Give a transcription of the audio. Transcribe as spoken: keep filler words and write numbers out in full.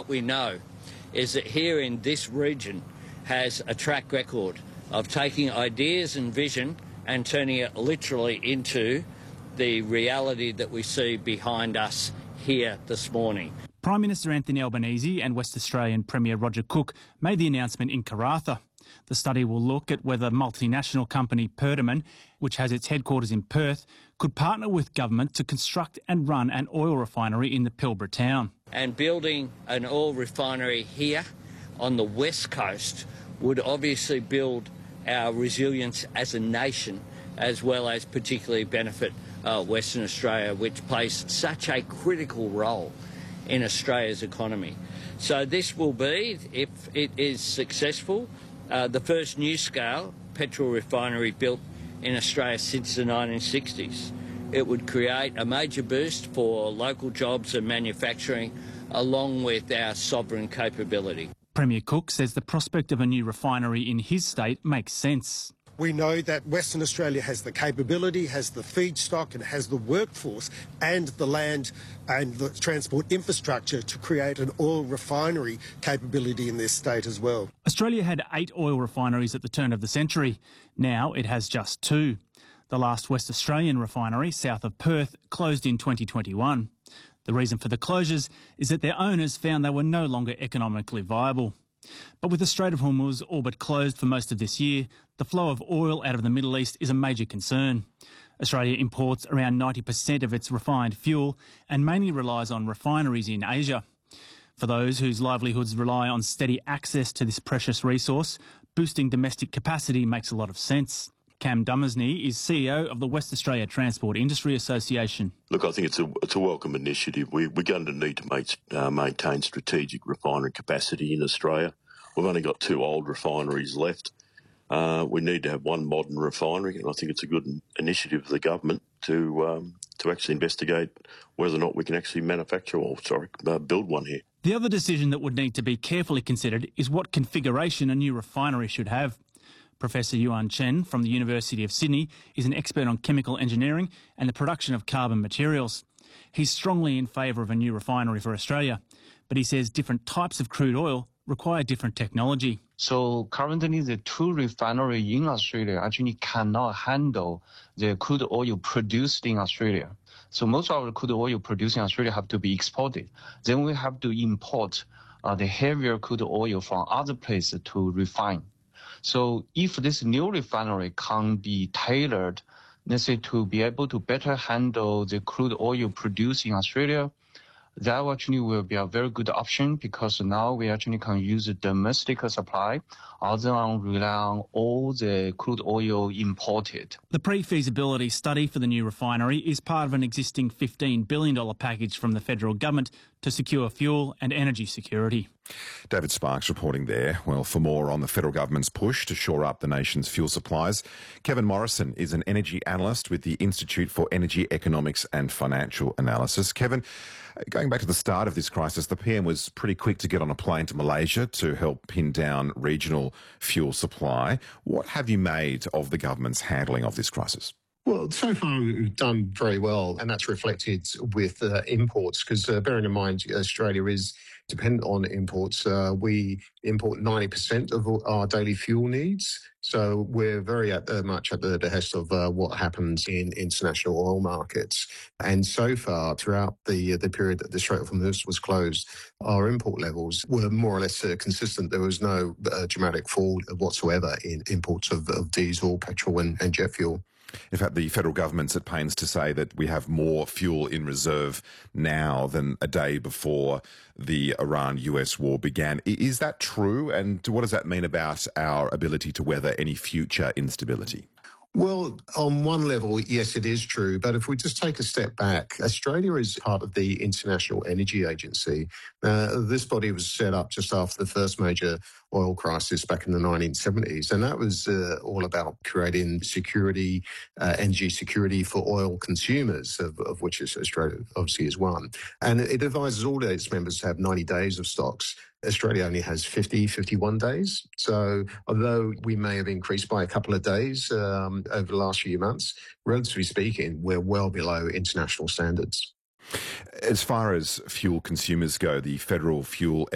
What we know is that here in this region has a track record of taking ideas and vision and turning it literally into the reality that we see behind us here this morning. Prime Minister Anthony Albanese and West Australian Premier Roger Cook made the announcement in Karratha. The study will look at whether multinational company Perdaman, which has its headquarters in Perth, could partner with government to construct and run an oil refinery in the Pilbara town. And building an oil refinery here on the west coast would obviously build our resilience as a nation, as well as particularly benefit uh, Western Australia, which plays such a critical role in Australia's economy. So this will be, if it is successful, uh, the first new-scale petrol refinery built in Australia since the nineteen sixties. It would create a major boost for local jobs and manufacturing, along with our sovereign capability. Premier Cook says the prospect of a new refinery in his state makes sense. We know that Western Australia has the capability, has the feedstock and has the workforce and the land and the transport infrastructure to create an oil refinery capability in this state as well. Australia had eight oil refineries at the turn of the century. Now it has just two. The last West Australian refinery, south of Perth, closed in twenty twenty-one. The reason for the closures is that their owners found they were no longer economically viable. But with the Strait of Hormuz all but closed for most of this year, the flow of oil out of the Middle East is a major concern. Australia imports around ninety percent of its refined fuel and mainly relies on refineries in Asia. For those whose livelihoods rely on steady access to this precious resource, boosting domestic capacity makes a lot of sense. Cam Dummersney is C E O of the West Australia Transport Industry Association. Look, I think it's a it's a welcome initiative. We, we're going to need to make, uh, maintain strategic refinery capacity in Australia. We've only got two old refineries left. Uh, we need to have one modern refinery, and I think it's a good initiative of the government to um, to actually investigate whether or not we can actually manufacture or sorry uh, build one here. The other decision that would need to be carefully considered is what configuration a new refinery should have. Professor Yuan Chen from the University of Sydney is an expert on chemical engineering and the production of carbon materials. He's strongly in favour of a new refinery for Australia, but he says different types of crude oil require different technology. So currently the two refineries in Australia actually cannot handle the crude oil produced in Australia. So most of the crude oil produced in Australia have to be exported. Then we have to import uh, the heavier crude oil from other places to refine. So if this new refinery can be tailored, let's say, to be able to better handle the crude oil produced in Australia, that actually will be a very good option, because now we actually can use a domestic supply other than rely on all the crude oil imported. The pre-feasibility study for the new refinery is part of an existing fifteen billion dollars package from the federal government to secure fuel and energy security. David Sparks reporting there. Well, for more on the federal government's push to shore up the nation's fuel supplies, Kevin Morrison is an energy analyst with the Institute for Energy Economics and Financial Analysis. Kevin, going back to the start of this crisis, the P M was pretty quick to get on a plane to Malaysia to help pin down regional fuel supply. What have you made of the government's handling of this crisis? Well, so far we've done very well, and that's reflected with uh, imports, because uh, bearing in mind Australia is dependent on imports. Uh, we import ninety percent of our daily fuel needs, so we're very at, uh, much at the behest of uh, what happens in international oil markets. And so far, throughout the the period that the Strait of Hormuz was closed, our import levels were more or less uh, consistent. There was no uh, dramatic fall whatsoever in imports of, of diesel, petrol and, and jet fuel. In fact, the federal government's at pains to say that we have more fuel in reserve now than a day before the Iran-U S war began. Is that true? And what does that mean about our ability to weather any future instability? Well, on one level, yes, it is true. But if we just take a step back, Australia is part of the International Energy Agency. Uh, this body was set up just after the first major oil crisis back in the nineteen seventies. And that was uh, all about creating security, uh, energy security for oil consumers, of, of which Australia obviously is one. And it advises all its members to have ninety days of stocks. Australia only has fifty, fifty-one days. So although we may have increased by a couple of days um, over the last few months, relatively speaking, we're well below international standards. As far as fuel consumers go, the Federal Fuel